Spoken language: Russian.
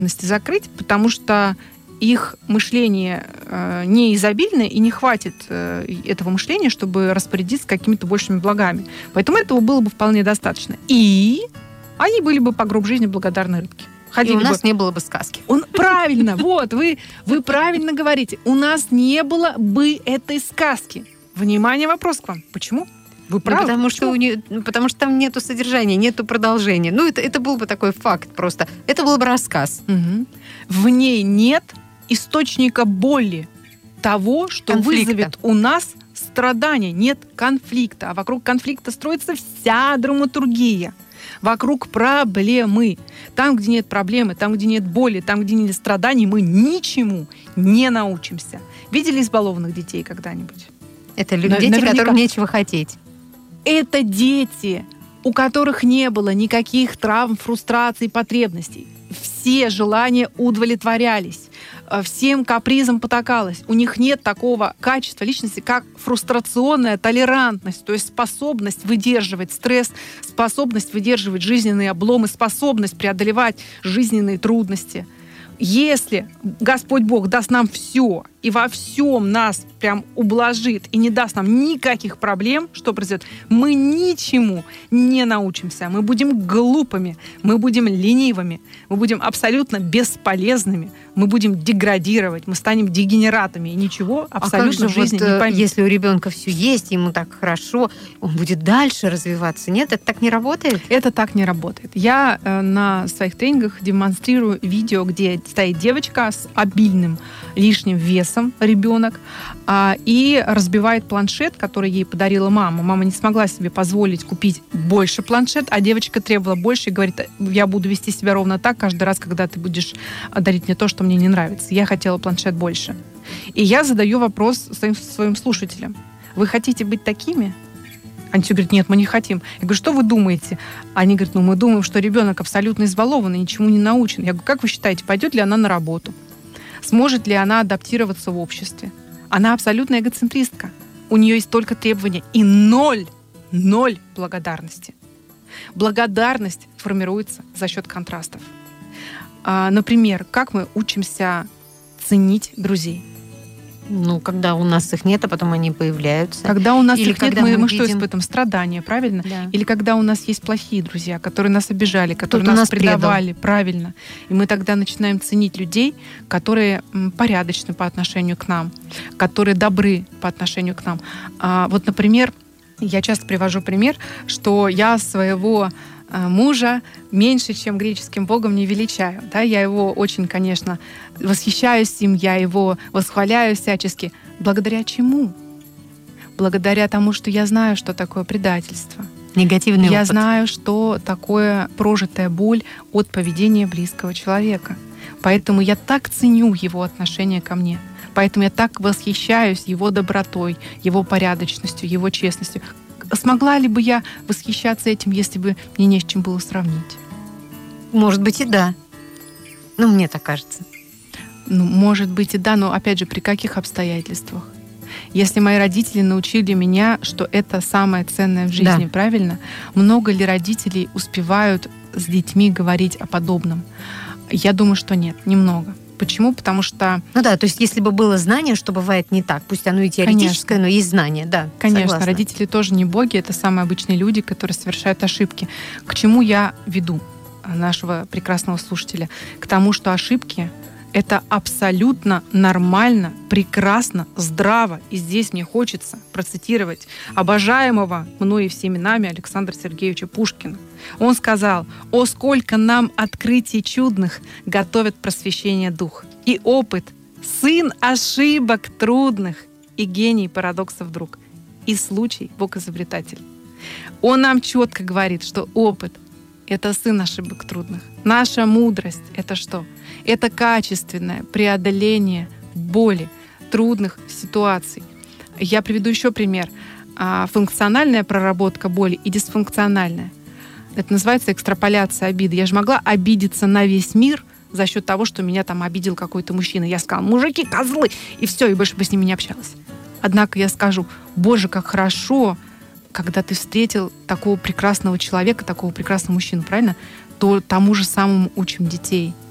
закрыть, потому что их мышление не изобильное и не хватит этого мышления, чтобы распорядиться какими-то большими благами. Поэтому этого было бы вполне достаточно. И они были бы по гроб жизни благодарны рыбке. И у нас не было бы сказки. Правильно, вот, вы правильно говорите. У нас не было бы этой сказки. Внимание, вопрос к вам. Почему? Вы правы. Потому что там нету содержания, нету продолжения. Это был бы такой факт просто. Это был бы рассказ. Угу. В ней нет источника боли, того, что вызовет у нас страдания. Нет конфликта. А вокруг конфликта строится вся драматургия. Вокруг проблемы. Там, где нет проблемы, там, где нет боли, там, где нет страданий, мы ничему не научимся. Видели избалованных детей когда-нибудь? Это дети, которым нечего хотеть. Это дети, у которых не было никаких травм, фрустраций, потребностей. Все желания удовлетворялись, всем капризам потакалось. У них нет такого качества личности, как фрустрационная толерантность, то есть способность выдерживать стресс, способность выдерживать жизненные обломы, способность преодолевать жизненные трудности. Если Господь Бог даст нам все и во всем нас прям ублажит и не даст нам никаких проблем, что произойдет? Мы ничему не научимся. Мы будем глупыми, мы будем ленивыми, мы будем абсолютно бесполезными, мы будем деградировать, мы станем дегенератами. И ничего абсолютно в жизни не поймем. Если у ребенка все есть, ему так хорошо, он будет дальше развиваться. Нет, это так не работает? Это так не работает. Я на своих тренингах демонстрирую видео, где стоит девочка с обильным лишним весом, ребенок, и разбивает планшет, который ей подарила мама. Мама не смогла себе позволить купить больше планшет, а девочка требовала больше и говорит: я буду вести себя ровно так каждый раз, когда ты будешь дарить мне то, что мне не нравится. Я хотела планшет больше. И я задаю вопрос своим слушателям: вы хотите быть такими? Они все говорят: нет, мы не хотим. Я говорю: что вы думаете? Они говорят: мы думаем, что ребенок абсолютно избалованный, ничему не научен. Я говорю: как вы считаете, пойдет ли она на работу? Сможет ли она адаптироваться в обществе? Она абсолютно эгоцентристка. У нее есть только требования и ноль благодарности. Благодарность формируется за счет контрастов. Например, как мы учимся ценить друзей? Когда у нас их нет, а потом они появляются. Когда у нас Или их нет, мы что испытываем? Страдания, правильно? Да. Или когда у нас есть плохие друзья, которые нас обижали, которые нас предавали, правильно. И мы тогда начинаем ценить людей, которые порядочны по отношению к нам, которые добры по отношению к нам. Вот, например, я часто привожу пример, что я своего мужа меньше, чем греческим богом, не величаю. Да? Я его очень, конечно, восхищаюсь им, я его восхваляю всячески. Благодаря чему? Благодаря тому, что я знаю, что такое предательство. Негативный опыт. Я знаю, что такое прожитая боль от поведения близкого человека. Поэтому я так ценю его отношение ко мне. Поэтому я так восхищаюсь его добротой, его порядочностью, его честностью. Смогла ли бы я восхищаться этим, если бы мне не с чем было сравнить? Может быть и да. Мне так кажется. Может быть и да, но опять же, при каких обстоятельствах? Если мои родители научили меня, что это самое ценное в жизни, да. Правильно? Много ли родителей успевают с детьми говорить о подобном? Я думаю, что нет, немного. Почему? Потому что... то есть если бы было знание, что бывает не так, пусть оно и теоретическое, но есть знание, да. Конечно, согласна. Родители тоже не боги, это самые обычные люди, которые совершают ошибки. К чему я веду нашего прекрасного слушателя? К тому, что ошибки — это абсолютно нормально, прекрасно, здраво. И здесь мне хочется процитировать обожаемого мной и всеми нами Александра Сергеевича Пушкина. Он сказал: «О, сколько нам открытий чудных готовит просвещение дух! И опыт, сын ошибок трудных, и гений парадоксов друг, и случай Бог-изобретатель». Он нам четко говорит, что опыт — это сын ошибок трудных. Наша мудрость — это что? Это качественное преодоление боли, трудных ситуаций. Я приведу еще пример. Функциональная проработка боли и дисфункциональная. Это называется экстраполяция обиды. Я же могла обидеться на весь мир за счет того, что меня там обидел какой-то мужчина. Я сказала: мужики, козлы, и все, и больше бы с ними не общалась. Однако я скажу: Боже, как хорошо, когда ты встретил такого прекрасного человека, такого прекрасного мужчину, правильно? То тому же самому учим детей.